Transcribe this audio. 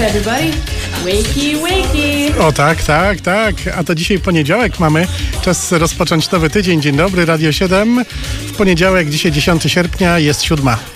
everybody. Wakey, wakey. O tak. A to dzisiaj poniedziałek mamy. Czas rozpocząć nowy tydzień. Dzień dobry, Radio 7. W poniedziałek, dzisiaj 10 sierpnia, jest 7.